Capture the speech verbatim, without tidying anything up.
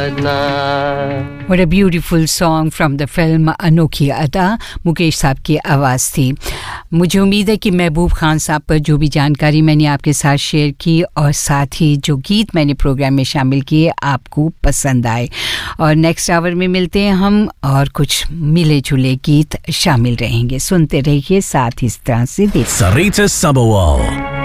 What a beautiful song from the film अनोखी अदा, मुकेश साहब की आवाज़ थी। मुझे उम्मीद है कि महबूब खान साहब पर जो भी जानकारी मैंने आपके साथ शेयर की और साथ ही जो गीत मैंने प्रोग्राम में शामिल किए आपको पसंद आए। और नेक्स्ट आवर में मिलते हैं हम और कुछ मिले जुले गीत शामिल रहेंगे। सुनते रहिए साथ इस तरह से। Sarita Sabawal